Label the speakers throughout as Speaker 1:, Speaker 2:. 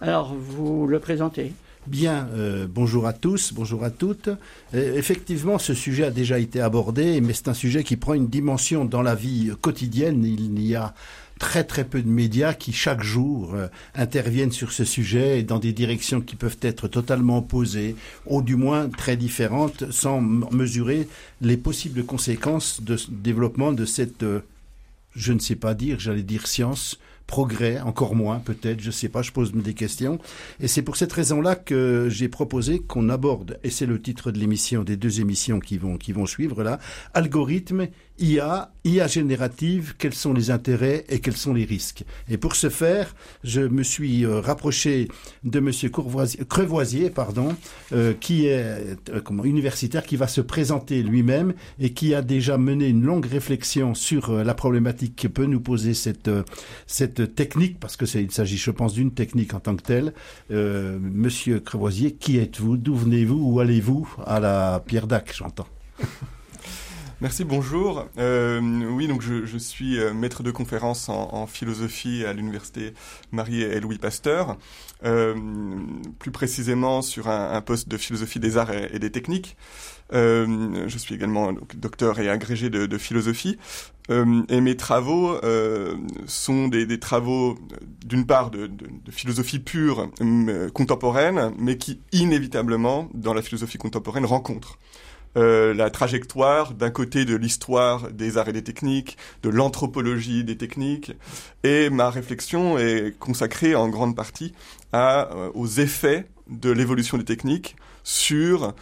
Speaker 1: Alors, vous le présentez.
Speaker 2: Bien, bonjour à tous, bonjour à toutes. Effectivement, ce sujet a déjà été abordé, mais c'est un sujet qui prend une dimension dans la vie quotidienne. Il y a très très peu de médias qui chaque jour interviennent sur ce sujet et dans des directions qui peuvent être totalement opposées ou du moins très différentes sans mesurer les possibles conséquences de développement de cette, je ne sais pas dire, j'allais dire science, progrès, encore moins peut-être, je ne sais pas, je pose des questions. Et c'est pour cette raison-là que j'ai proposé qu'on aborde, et c'est le titre de l'émission, des deux émissions qui vont suivre là, algorithme, IA générative, quels sont les intérêts et quels sont les risques. Et pour ce faire, je me suis rapproché de monsieur Crevoisier, qui est universitaire, qui va se présenter lui-même et qui a déjà mené une longue réflexion sur la problématique que peut nous poser cette technique, parce que il s'agit, je pense, d'une technique en tant que telle. Monsieur Crevoisier, qui êtes-vous? D'où venez-vous? Où allez-vous? À la Pierre Dac, j'entends.
Speaker 3: Merci, bonjour. Oui, donc je suis maître de conférence en philosophie à l'université Marie et Louis Pasteur, plus précisément sur un poste de philosophie des arts et des techniques. Je suis également docteur et agrégé de philosophie, et mes travaux sont des travaux d'une part de philosophie pure contemporaine, mais qui inévitablement dans la philosophie contemporaine rencontrent la trajectoire d'un côté de l'histoire des arts et des techniques, de l'anthropologie des techniques, et ma réflexion est consacrée en grande partie aux effets de l'évolution des techniques sur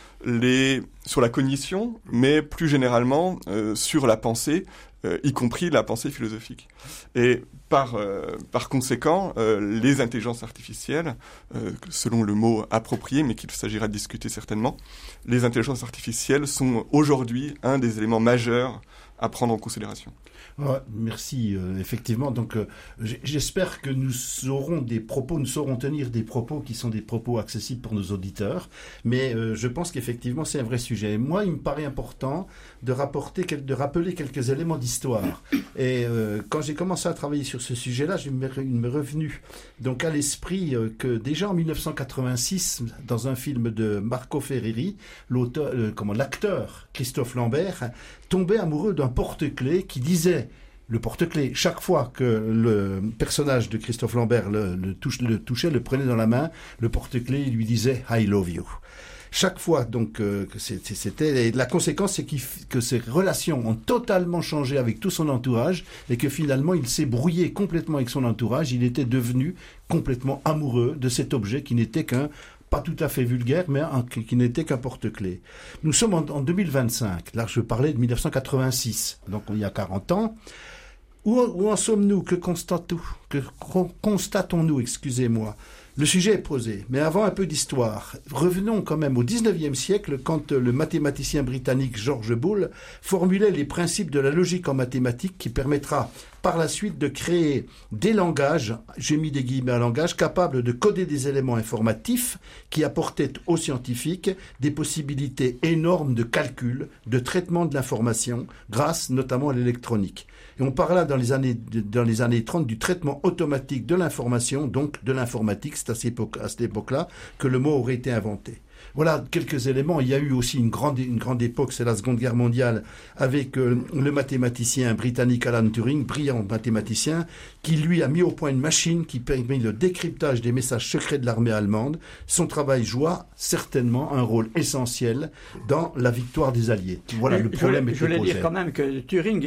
Speaker 3: la cognition, mais plus généralement sur la pensée, y compris la pensée philosophique. Et par conséquent, les intelligences artificielles, selon le mot approprié, mais qu'il s'agira de discuter certainement, les intelligences artificielles sont aujourd'hui un des éléments majeurs à prendre en considération.
Speaker 2: Merci, effectivement. Donc, j'espère que nous saurons tenir des propos qui sont des propos accessibles pour nos auditeurs. Mais je pense qu'effectivement, c'est un vrai sujet. Moi, il me paraît important de rappeler quelques éléments d'histoire. Et quand j'ai commencé à travailler sur ce sujet-là, il m'est revenu donc à l'esprit que déjà en 1986, dans un film de Marco Ferreri, l'acteur Christophe Lambert tombait amoureux d'un porte-clés qui disait, le porte-clés, chaque fois que le personnage de Christophe Lambert le touchait, le prenait dans la main, le porte-clés lui disait « I love you ». Chaque fois, donc, et la conséquence, c'est que ces relations ont totalement changé avec tout son entourage et que finalement, il s'est brouillé complètement avec son entourage. Il était devenu complètement amoureux de cet objet qui n'était pas tout à fait vulgaire, mais qui n'était qu'un porte-clés. Nous sommes en 2025. Là, je parlais de 1986, donc il y a 40 ans. Où en sommes-nous? Que constatons-nous, excusez-moi? Le sujet est posé, mais avant un peu d'histoire. Revenons quand même au 19e siècle, quand le mathématicien britannique George Boole formulait les principes de la logique en mathématiques qui permettra par la suite de créer des langages, j'ai mis des guillemets à langage, capables de coder des éléments informatifs qui apportaient aux scientifiques des possibilités énormes de calcul, de traitement de l'information, grâce notamment à l'électronique. Et on parla dans les années 30 du traitement automatique de l'information, donc de l'informatique, c'est à cette époque-là que le mot aurait été inventé. Voilà quelques éléments. Il y a eu aussi une grande époque, c'est la Seconde Guerre mondiale, avec le mathématicien britannique Alan Turing, brillant mathématicien, qui lui a mis au point une machine qui permet le décryptage des messages secrets de l'armée allemande. Son travail joua certainement un rôle essentiel dans la victoire des Alliés. Voilà, le problème était posé.
Speaker 1: Je voulais dire quand même que Turing,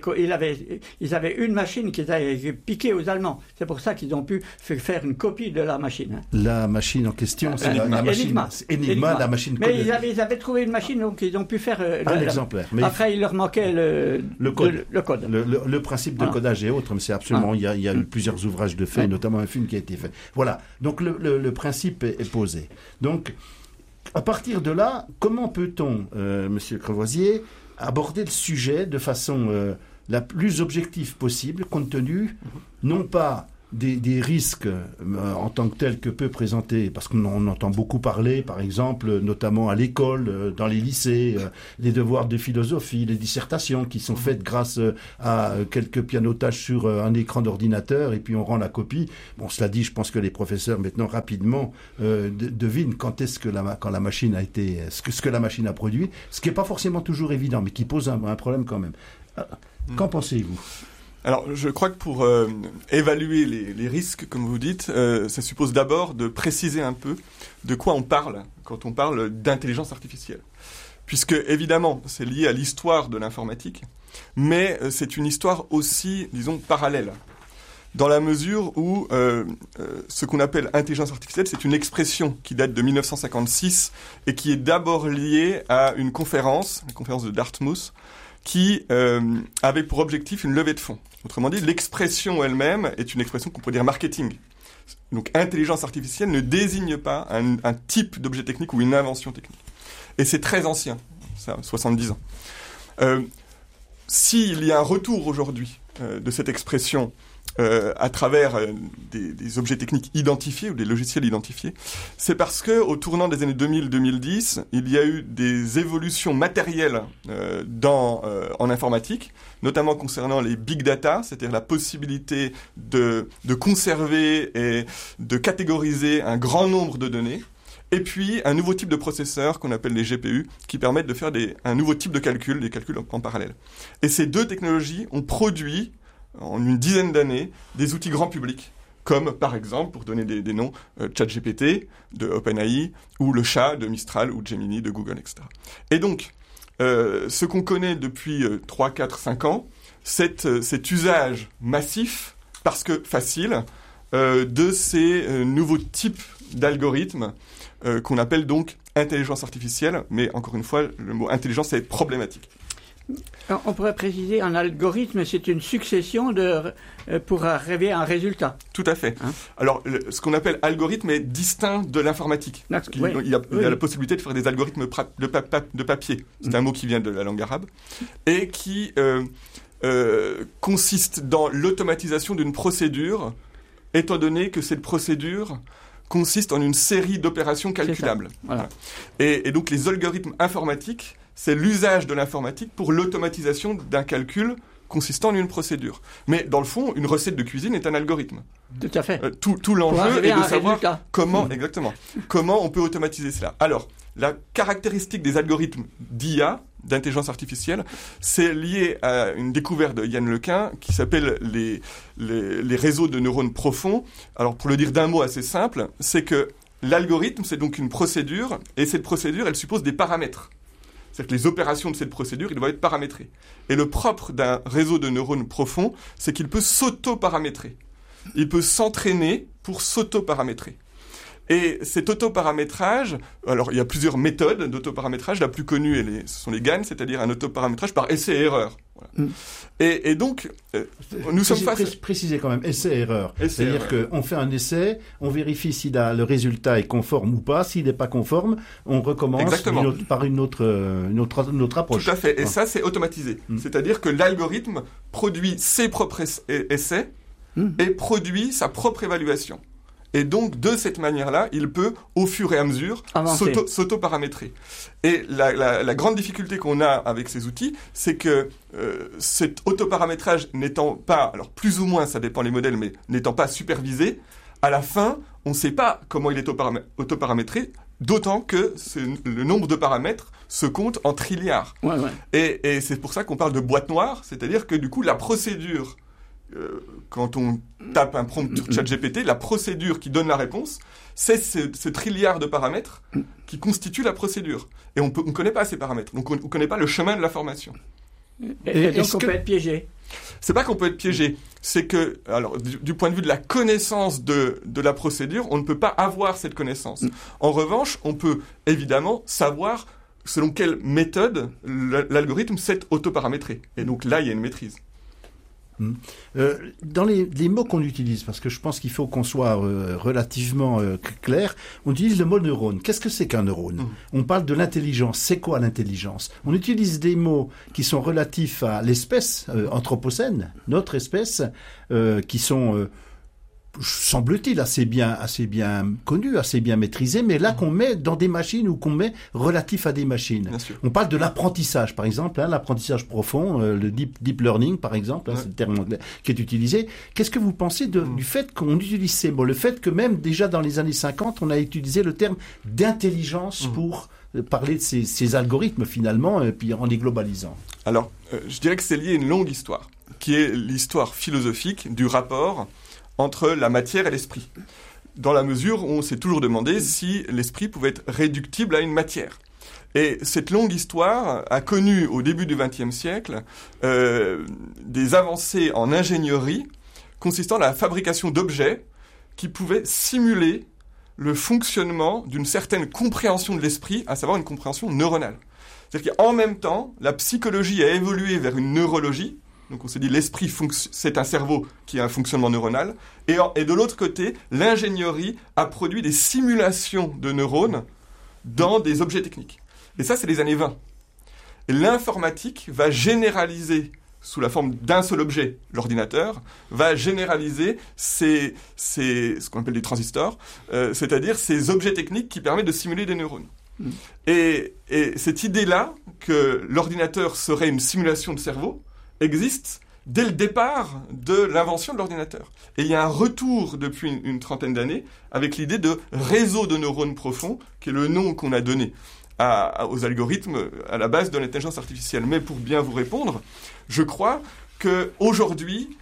Speaker 1: ils avaient une machine qu'ils avaient piquée aux Allemands. C'est pour ça qu'ils ont pu faire une copie de la machine.
Speaker 2: La machine en question, c'est la machine Enigma, la machine.
Speaker 1: Mais ils avaient trouvé une machine, donc ils ont pu faire
Speaker 2: un exemplaire. Mais
Speaker 1: après, il leur manquait le code.
Speaker 2: Le principe de codage et autres, mais c'est absolument. Il y a eu plusieurs ouvrages de fait, notamment un film qui a été fait. Voilà. Donc le principe est posé. Donc à partir de là, comment peut-on, Monsieur Crevoisier, aborder le sujet de façon la plus objective possible, compte tenu non pas des risques en tant que tels que peut présenter, parce qu'on entend beaucoup parler, par exemple, notamment à l'école, dans les lycées, les devoirs de philosophie, les dissertations qui sont faites grâce à quelques pianotages sur un écran d'ordinateur et puis on rend la copie. Bon, cela dit, je pense que les professeurs maintenant rapidement devinent quand la machine a été, ce que la machine a produit, ce qui n'est pas forcément toujours évident, mais qui pose un problème quand même. Qu'en pensez-vous ?
Speaker 3: Alors, je crois que pour évaluer les risques, comme vous dites, ça suppose d'abord de préciser un peu de quoi on parle quand on parle d'intelligence artificielle. Puisque, évidemment, c'est lié à l'histoire de l'informatique, mais c'est une histoire aussi, disons, parallèle. Dans la mesure où ce qu'on appelle intelligence artificielle, c'est une expression qui date de 1956 et qui est d'abord liée à une conférence, la conférence de Dartmouth, qui avait pour objectif une levée de fonds. Autrement dit, l'expression elle-même est une expression qu'on pourrait dire marketing. Donc, intelligence artificielle ne désigne pas un type d'objet technique ou une invention technique. Et c'est très ancien, ça, 70 ans. S'il y a un retour aujourd'hui de cette expression à travers des objets techniques identifiés ou des logiciels identifiés, c'est parce que au tournant des années 2000-2010, il y a eu des évolutions matérielles en informatique, notamment concernant les big data, c'est-à-dire la possibilité de conserver et de catégoriser un grand nombre de données. Et puis, un nouveau type de processeur qu'on appelle les GPU, qui permettent de faire un nouveau type de calcul, des calculs en parallèle. Et ces deux technologies ont produit, en une dizaine d'années, des outils grand public, comme par exemple, pour donner des noms, ChatGPT de OpenAI, ou le chat de Mistral, ou Gemini de Google, etc. Et donc, ce qu'on connaît depuis 3, 4, 5 ans, cet usage massif, parce que facile, de ces nouveaux types d'algorithmes qu'on appelle donc intelligence artificielle, mais encore une fois, le mot intelligence est problématique.
Speaker 1: On pourrait préciser, un algorithme, c'est une succession pour arriver à un résultat.
Speaker 3: Tout à fait. Alors, ce qu'on appelle algorithme est distinct de l'informatique. Il y a la possibilité de faire des algorithmes de papier. C'est un mot qui vient de la langue arabe. Et qui consiste dans l'automatisation d'une procédure, étant donné que cette procédure consiste en une série d'opérations calculables. Voilà. Et donc, les algorithmes informatiques, c'est l'usage de l'informatique pour l'automatisation d'un calcul consistant en une procédure. Mais dans le fond, une recette de cuisine est un algorithme.
Speaker 1: Tout à fait.
Speaker 3: Tout l'enjeu est de savoir comment on peut automatiser cela. Alors, la caractéristique des algorithmes d'IA, d'intelligence artificielle, c'est lié à une découverte de Yann Lequin qui s'appelle les réseaux de neurones profonds. Alors, pour le dire d'un mot assez simple, c'est que l'algorithme, c'est donc une procédure, et cette procédure, elle suppose des paramètres. C'est-à-dire que les opérations de cette procédure, ils doivent être paramétrées. Et le propre d'un réseau de neurones profonds, c'est qu'il peut s'auto-paramétrer. Il peut s'entraîner pour s'auto-paramétrer. Et cet autoparamétrage, alors il y a plusieurs méthodes d'autoparamétrage. La plus connue, ce sont les GAN, c'est-à-dire un autoparamétrage par essai et erreur. Voilà. Et donc, nous sommes face...
Speaker 2: Préciser quand même, essai-erreur. C'est-à-dire qu'on fait un essai, on vérifie si le résultat est conforme ou pas. S'il n'est pas conforme, on recommence par une autre approche.
Speaker 3: Tout à fait. Et ça, c'est automatisé. C'est-à-dire que l'algorithme produit ses propres essais et produit sa propre évaluation. Et donc, de cette manière-là, il peut, au fur et à mesure, s'auto-paramétrer. Et la grande difficulté qu'on a avec ces outils, c'est que cet autoparamétrage n'étant pas, alors plus ou moins, ça dépend les modèles, mais n'étant pas supervisé, à la fin, on ne sait pas comment il est autoparamétré, d'autant que le nombre de paramètres se compte en trilliards.
Speaker 1: Ouais.
Speaker 3: Et c'est pour ça qu'on parle de boîte noire, c'est-à-dire que du coup, la procédure... quand on tape un prompt sur ChatGPT, la procédure qui donne la réponse, c'est ce trilliard de paramètres qui constitue la procédure. Et on ne connaît pas ces paramètres, donc on ne connaît pas le chemin de l'information.
Speaker 1: Et donc on peut être piégé.
Speaker 3: C'est pas qu'on peut être piégé, c'est que, alors, du point de vue de la connaissance de la procédure, on ne peut pas avoir cette connaissance. En revanche, on peut évidemment savoir selon quelle méthode l'algorithme s'est autoparamétré. Et donc là, il y a une maîtrise.
Speaker 2: Dans les mots qu'on utilise, parce que je pense qu'il faut qu'on soit relativement clair, on utilise le mot neurone. Qu'est-ce que c'est qu'un neurone ? On parle de l'intelligence. C'est quoi l'intelligence ? On utilise des mots qui sont relatifs à l'espèce anthropocène, notre espèce, qui sont semble-t-il, assez bien connu, assez bien maîtrisé, mais là qu'on met dans des machines ou qu'on met relatif à des machines. On parle de l'apprentissage, par exemple, l'apprentissage profond, le deep learning, par exemple, c'est le terme anglais qui est utilisé. Qu'est-ce que vous pensez du fait qu'on utilise ces mots, le fait que même déjà dans les années 50, on a utilisé le terme d'intelligence pour parler de ces algorithmes finalement, et puis en les globalisant?
Speaker 3: Alors, je dirais que c'est lié à une longue histoire, qui est l'histoire philosophique du rapport entre la matière et l'esprit, dans la mesure où on s'est toujours demandé si l'esprit pouvait être réductible à une matière. Et cette longue histoire a connu, au début du XXe siècle, des avancées en ingénierie consistant dans la fabrication d'objets qui pouvaient simuler le fonctionnement d'une certaine compréhension de l'esprit, à savoir une compréhension neuronale. C'est-à-dire qu'en même temps, la psychologie a évolué vers une neurologie. Donc on s'est dit l'esprit c'est un cerveau qui a un fonctionnement neuronal, et de l'autre côté, l'ingénierie a produit des simulations de neurones dans des objets techniques. Et ça, c'est les années 20. Et l'informatique va généraliser, sous la forme d'un seul objet, l'ordinateur, va généraliser ce qu'on appelle des transistors, c'est-à-dire ces objets techniques qui permettent de simuler des neurones. Et cette idée-là, que l'ordinateur serait une simulation de cerveau, existe dès le départ de l'invention de l'ordinateur. Et il y a un retour depuis une trentaine d'années avec l'idée de réseau de neurones profonds, qui est le nom qu'on a donné aux algorithmes à la base de l'intelligence artificielle. Mais pour bien vous répondre, je crois qu'aujourd'hui,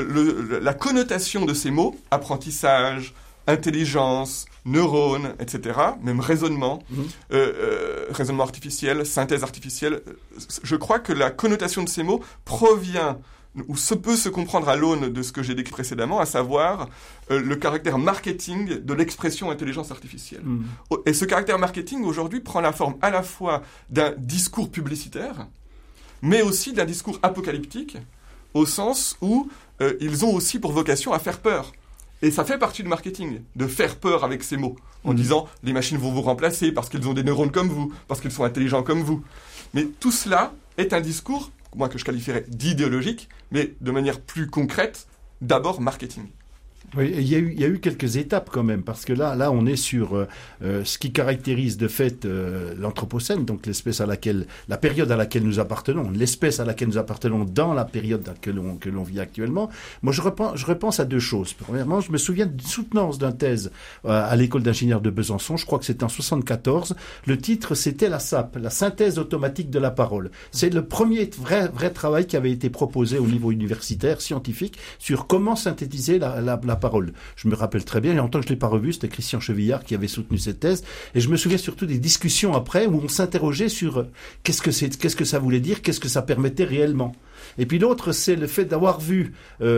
Speaker 3: la connotation de ces mots, apprentissage, intelligence, neurones, etc., même raisonnement, raisonnement artificiel, synthèse artificielle, je crois que la connotation de ces mots provient, ou peut se comprendre à l'aune de ce que j'ai décrit précédemment, à savoir le caractère marketing de l'expression intelligence artificielle. Et ce caractère marketing, aujourd'hui, prend la forme à la fois d'un discours publicitaire, mais aussi d'un discours apocalyptique, au sens où ils ont aussi pour vocation à faire peur. Et ça fait partie du marketing, de faire peur avec ces mots, en disant « les machines vont vous remplacer parce qu'ils ont des neurones comme vous, parce qu'ils sont intelligents comme vous ». Mais tout cela est un discours, moi que je qualifierais d'idéologique, mais de manière plus concrète, d'abord marketing.
Speaker 2: Oui, il y a eu quelques étapes quand même, parce que là on est sur ce qui caractérise de fait l'Anthropocène, donc la période à laquelle nous appartenons, l'espèce à laquelle nous appartenons dans la période que l'on vit actuellement. Moi, je repense à deux choses. Premièrement, je me souviens d'une soutenance d'une thèse à l'école d'ingénieurs de Besançon, je crois que c'était en 74. Le titre, c'était la SAP, la synthèse automatique de la parole. C'est le premier vrai travail qui avait été proposé au niveau universitaire, scientifique, sur comment synthétiser la parole. Je me rappelle très bien, il y a longtemps que je ne l'ai pas revu, c'était Christian Chevillard qui avait soutenu cette thèse, et je me souviens surtout des discussions après où on s'interrogeait sur qu'est-ce que ça voulait dire, qu'est-ce que ça permettait réellement. Et puis l'autre, c'est le fait d'avoir vu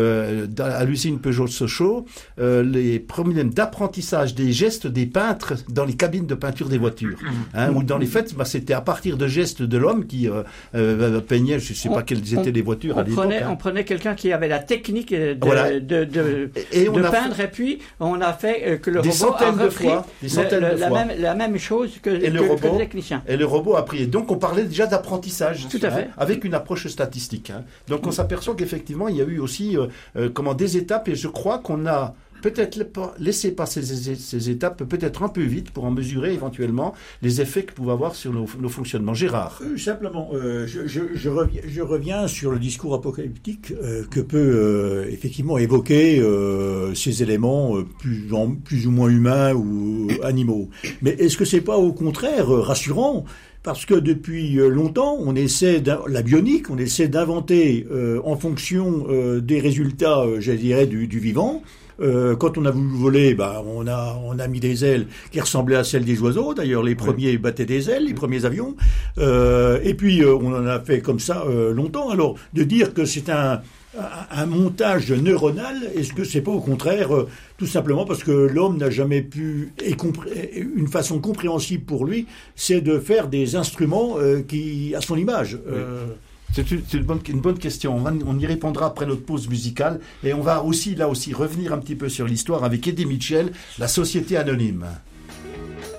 Speaker 2: à l'usine Peugeot-Sochaux les problèmes d'apprentissage des gestes des peintres dans les cabines de peinture des voitures. Où dans les faits, c'était à partir de gestes de l'homme qui peignait, je ne sais pas quelles étaient les voitures à l'époque.
Speaker 1: On prenait quelqu'un qui avait la technique de peindre, et puis on a fait que le robot a repris la même chose que le technicien.
Speaker 2: Et le robot a pris. Et donc on parlait déjà d'apprentissage.
Speaker 1: Tout à fait.
Speaker 2: Avec une approche statistique. Donc on s'aperçoit qu'effectivement il y a eu aussi des étapes, et je crois qu'on a peut-être laissé passer ces étapes peut-être un peu vite pour en mesurer éventuellement les effets que pouvaient avoir sur nos fonctionnements. Gérard.
Speaker 4: Simplement, je reviens sur le discours apocalyptique que peut effectivement évoquer ces éléments plus ou moins humains ou animaux. Mais est-ce que c'est pas au contraire rassurant ? Parce que depuis longtemps, on essaie la bionique, on essaie d'inventer en fonction des résultats, je dirais, du vivant. Quand on a voulu voler, on a mis des ailes qui ressemblaient à celles des oiseaux. D'ailleurs, les premiers battaient des ailes, les premiers avions. Et puis, on en a fait comme ça longtemps. Alors, de dire que c'est un montage neuronal, est-ce que c'est pas au contraire tout simplement parce que l'homme n'a jamais pu, une façon compréhensible pour lui, c'est de faire des instruments qui à son image.
Speaker 2: C'est une bonne question. On y répondra après notre pause musicale, et on va aussi revenir un petit peu sur l'histoire avec Eddie Mitchell, La Société Anonyme.